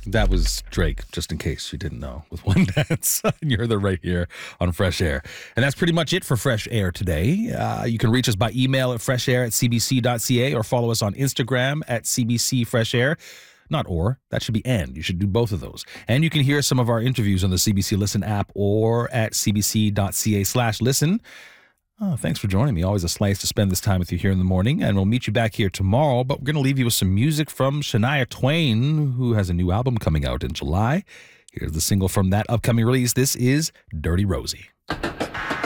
That was Drake, just in case you didn't know, with One Dance. And you heard that right here on Fresh Air. And that's pretty much it for Fresh Air today. You can reach us by email at freshair@cbc.ca or follow us on Instagram at cbcfreshair. Not or, that should be and. You should do both of those. And you can hear some of our interviews on the CBC Listen app or at cbc.ca/listen. Oh, thanks for joining me. Always a slice to spend this time with you here in the morning. And we'll meet you back here tomorrow. But we're going to leave you with some music from Shania Twain, who has a new album coming out in July. Here's the single from that upcoming release. This is Dirty Rosie.